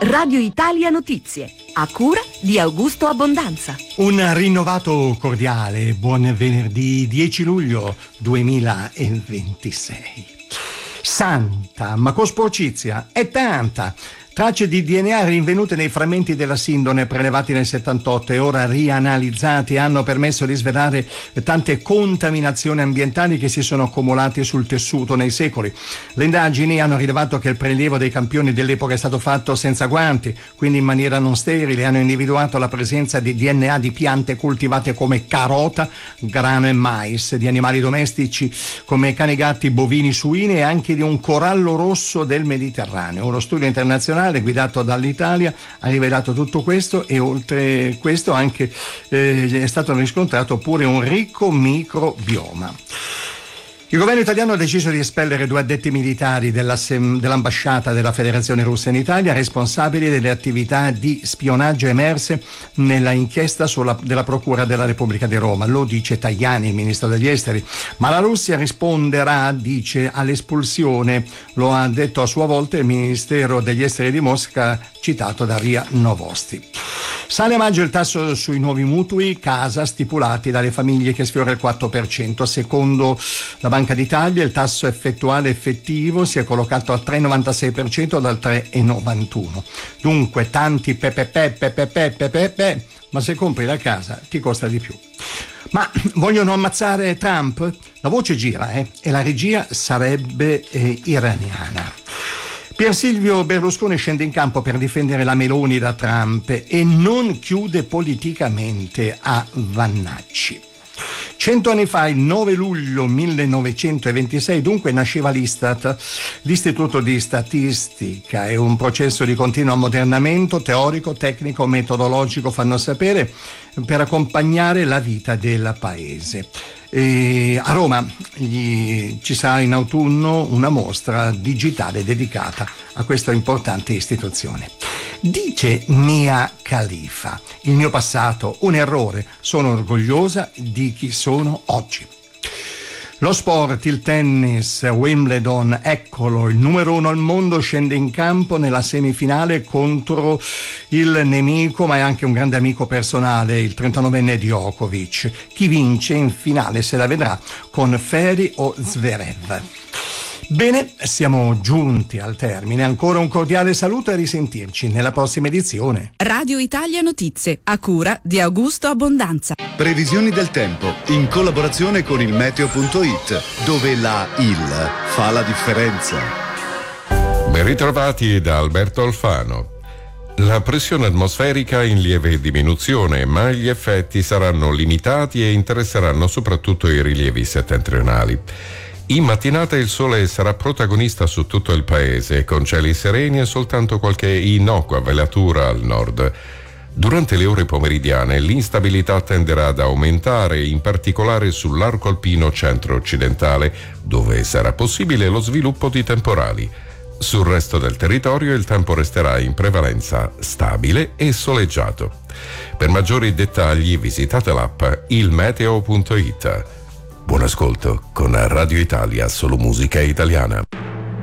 Radio Italia Notizie, a cura di Augusto Abbondanza. Un rinnovato cordiale buon venerdì 10 luglio 2026. Santa, ma con sporcizia è tanta. Tracce di DNA rinvenute nei frammenti della Sindone prelevati nel 78 e ora rianalizzati hanno permesso di svelare tante contaminazioni ambientali che si sono accumulate sul tessuto nei secoli. Le indagini hanno rilevato che il prelievo dei campioni dell'epoca è stato fatto senza guanti, quindi in maniera non sterile. Hanno individuato la presenza di DNA di piante coltivate come carota, grano e mais, di animali domestici come cani, gatti, bovini, suini e anche di un corallo rosso del Mediterraneo. Uno studio internazionale guidato dall'Italia ha rivelato tutto questo e oltre questo anche è stato riscontrato pure un ricco microbioma. Il governo italiano ha deciso di espellere 2 addetti militari dell'ambasciata della Federazione Russa in Italia, responsabili delle attività di spionaggio emerse nella inchiesta della Procura della Repubblica di Roma. Lo dice Tajani, il ministro degli esteri. Ma la Russia risponderà, dice, all'espulsione. Lo ha detto a sua volta il Ministero degli Esteri di Mosca, citato da RIA Novosti. Sale a maggio il tasso sui nuovi mutui casa stipulati dalle famiglie che sfiora il 4%. Secondo la Banca d'Italia il tasso effettuale effettivo si è collocato al 3,96% dal 3,91%. Dunque tanti pepe, ma se compri la casa ti costa di più. Ma vogliono ammazzare Trump? La voce gira, e la regia sarebbe iraniana. Pier Silvio Berlusconi scende in campo per difendere la Meloni da Trump e non chiude politicamente a Vannacci. 100 anni fa, il 9 luglio 1926, dunque nasceva l'Istat, l'Istituto di Statistica. È un processo di continuo ammodernamento teorico, tecnico, metodologico, fanno sapere, per accompagnare la vita del paese. E a Roma ci sarà in autunno una mostra digitale dedicata a questa importante istituzione. Dice Mia Khalifa: il mio passato, un errore, sono orgogliosa di chi sono oggi. Lo sport, il tennis, Wimbledon, eccolo, il numero 1 al mondo scende in campo nella semifinale contro il nemico, ma è anche un grande amico personale, il 39enne Djokovic. Chi vince in finale se la vedrà con Ferry o Zverev. Bene, siamo giunti al termine. Ancora un cordiale saluto e a risentirci nella prossima edizione. Radio Italia Notizie, a cura di Augusto Abbondanza. Previsioni del tempo in collaborazione con il meteo.it, dove la IL fa la differenza. Ben ritrovati da Alberto Alfano. La pressione atmosferica in lieve diminuzione, ma gli effetti saranno limitati e interesseranno soprattutto i rilievi settentrionali. In mattinata il sole sarà protagonista su tutto il paese, con cieli sereni e soltanto qualche innocua velatura al nord. Durante le ore pomeridiane l'instabilità tenderà ad aumentare, in particolare sull'arco alpino centro-occidentale, dove sarà possibile lo sviluppo di temporali. Sul resto del territorio il tempo resterà in prevalenza stabile e soleggiato. Per maggiori dettagli visitate l'app ilmeteo.it. Buon ascolto con Radio Italia, solo musica italiana.